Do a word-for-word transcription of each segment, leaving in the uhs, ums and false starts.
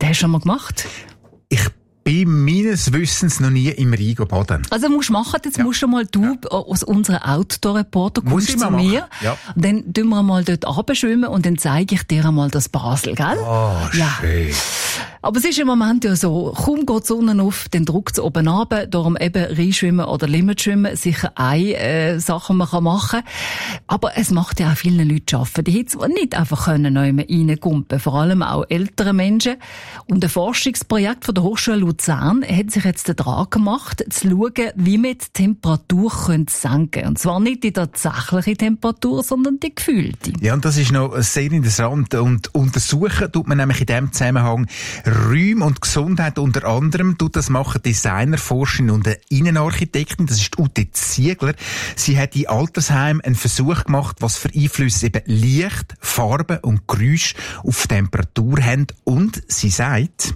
Den hast du schon mal gemacht? Ich bin meines Wissens noch nie im Rhein baden. Also musst du machen, jetzt ja. musst du mal du ja. aus unserem Outdoor-Reporter kommst zu mir. Ja. Und dann tun wir mal dort runterschwimmen und dann zeige ich dir einmal das Basel, gell? Oh, ja. schön. Aber es ist im Moment ja so, kaum geht die Sonne auf, dann drückt es oben runter, darum eben Reinschwimmen oder Limmerschwimmen, sicher eine äh, Sache, die man machen kann. Aber es macht ja auch vielen Leuten arbeiten, die jetzt nicht einfach können neu reingumpen, vor allem auch ältere Menschen. Und ein Forschungsprojekt von der Hochschule Luzern hat sich jetzt daran gemacht, zu schauen, wie man die Temperatur senken können. Und zwar nicht die tatsächliche Temperatur, sondern die gefühlte. Ja, und das ist noch sehr interessant. Und untersuchen tut man nämlich in diesem Zusammenhang Räume und Gesundheit unter anderem. Tut das machen Designer, Forscherin und eine Innenarchitektin. Das ist Ute Ziegler. Sie hat in Altersheimen einen Versuch gemacht, was für Einflüsse eben Licht, Farbe und Geräusch auf die Temperatur haben. Und sie sagt,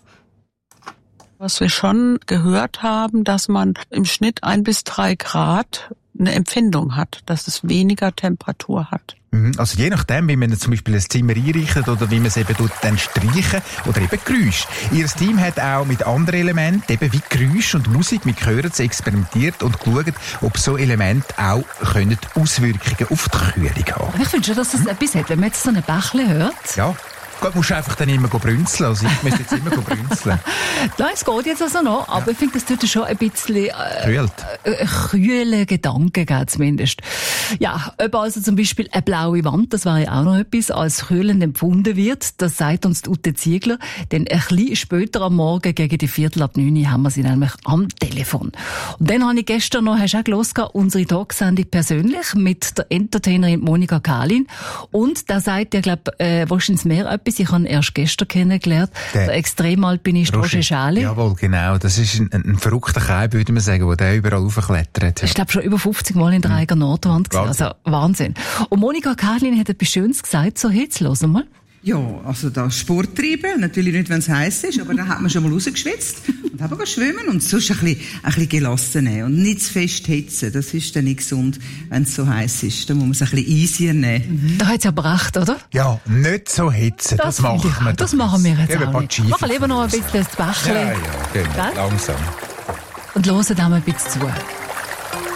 was wir schon gehört haben, dass man im Schnitt ein bis drei Grad eine Empfindung hat, dass es weniger Temperatur hat. Also je nachdem, wie man zum Beispiel ein Zimmer einrichtet oder wie man es eben dann streichen oder eben Geräusch. Ihr Team hat auch mit anderen Elementen, eben wie Geräusch und Musik mit Chören experimentiert und geschaut, ob so Elemente auch können Auswirkungen auf die Kühlung haben. Ich finde schon, dass es hm? etwas hat, wenn man jetzt so ein Bächle hört. Ja. Gut, musst du einfach dann immer brünzeln. Also ich müsste jetzt immer brünzeln. Nein, es geht jetzt also noch, aber ja. ich finde, das tut schon ein bisschen äh, äh, kühle Gedanken geben, zumindest. Ja, ob also zum Beispiel eine blaue Wand, das wäre ja auch noch etwas, als kühlend empfunden wird, das sagt uns die Ute Ziegler, denn ein bisschen später am Morgen, gegen die Viertel ab neun, haben wir sie nämlich am Telefon. Und dann habe ich gestern noch, hast du auch gehört, unsere Talksendung persönlich mit der Entertainerin Monika Kahlin, und da sagt ja, glaube äh, wahrscheinlich mehr etwas. Ich habe ihn erst gestern kennengelernt. Der, der Extremalpinist Roger Schäli. Jawohl, genau. Das ist ein, ein, ein verrückter Kai, würde man sagen, der überall raufklettert. Ja. Ich glaube schon über fünfzig Mal in der eigenen Nordwand gesehen. Also Wahnsinn. Und Monika Kahlin hat etwas Schönes gesagt. So, jetzt hören wir mal. Ja, also da Sport treiben, natürlich nicht, wenn es heiß ist, aber dann hat man schon mal rausgeschwitzt und haben wir schwimmen und sonst ein bisschen, ein bisschen gelassen nehmen und nicht zu fest hitzen. Das ist dann nicht gesund, wenn es so heiß ist. Da muss man es ein bisschen easier nehmen. Mhm. Da hat es aber recht, oder? Ja, nicht so hitzen, das, das machen wir. Das machen wir jetzt Eben auch nicht. Machen lieber noch ein bisschen das Bächle. Ja, ja, genau. Langsam. Und hören auch mal ein bisschen zu.